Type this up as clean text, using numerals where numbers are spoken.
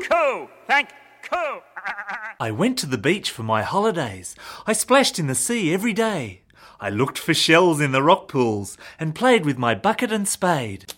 coo. Thank coo. I went to the beach for my holidays. I splashed in the sea every day. I looked for shells in the rock pools and played with my bucket and spade.